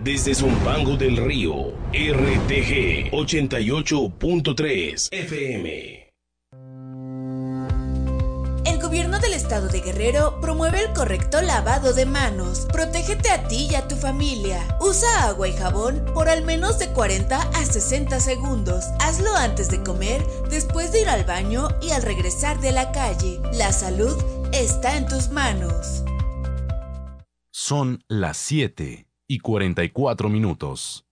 Desde Zumpango del Río, RTG 88.3 FM. El gobierno del estado de Guerrero promueve el correcto lavado de manos. Protégete a ti y a tu familia. Usa agua y jabón por al menos de 40 a 60 segundos. Hazlo antes de comer, después de ir al baño y al regresar de la calle. La salud está en tus manos. Son las 7:44.